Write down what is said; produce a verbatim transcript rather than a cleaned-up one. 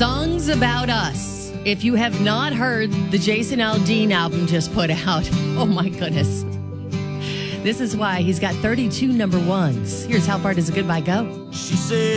Songs About Us. If you have not heard the Jason Aldean album just put out, oh my goodness. This is why he's got thirty-two number ones. Here's How Far Does a Goodbye Go? She said